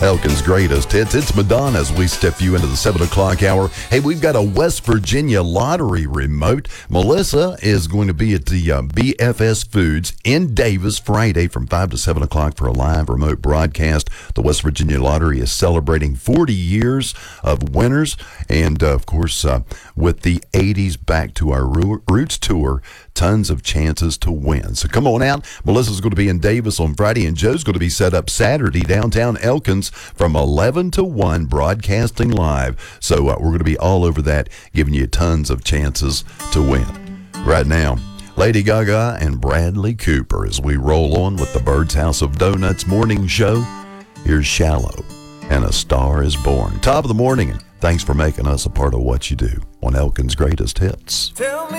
Elkin's greatest hits. It's Madonna as we step you into the 7 o'clock hour. Hey, we've got a West Virginia lottery remote. Melissa is going to be at the BFS Foods in Davis Friday from 5 to 7 o'clock for a live remote broadcast. The West Virginia Lottery is celebrating 40 years of winners. And, of course, with the 80s Back to Our Roots tour, tons of chances to win. So come on out. Melissa's going to be in Davis on Friday, and Joe's going to be set up Saturday downtown Elkins from 11 to 1 broadcasting live. So we're going to be all over that, giving you tons of chances to win. Right now, Lady Gaga and Bradley Cooper as we roll on with the Bird's House of Donuts morning show. Here's Shallow and A Star Is Born. Top of the morning, and thanks for making us a part of what you do on Elkin's Greatest Hits. Tell me